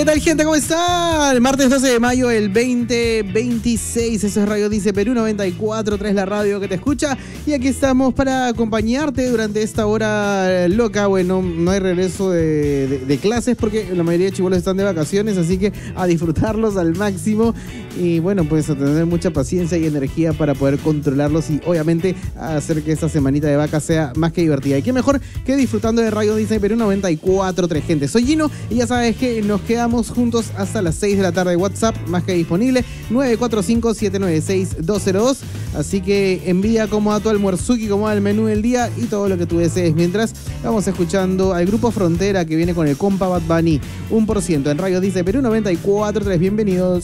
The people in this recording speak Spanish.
¿Qué tal, gente? ¿Cómo están? Martes 12 de mayo del 2026. Eso es Radio Dice Perú 94.3, la radio que te escucha. Y aquí estamos para acompañarte durante esta hora loca. Bueno, no hay regreso de clases porque la mayoría de chibolos están de vacaciones, así que a disfrutarlos al máximo. Y bueno, pues a tener mucha paciencia y energía para poder controlarlos y obviamente hacer que esta semanita de vacas sea más que divertida. Y qué mejor que disfrutando de Radio Dice Perú 94.3, gente. Soy Gino y ya sabes que nos quedamos juntos hasta las 6 de la tarde. WhatsApp más que disponible, 945-796-202. Así que envía cómo va tu almuerzuki, cómo va el menú del día y todo lo que tú desees. Mientras vamos escuchando al Grupo Frontera, que viene con el compa Bad Bunny, 1% en Radio Dice Perú 94.3. Bienvenidos.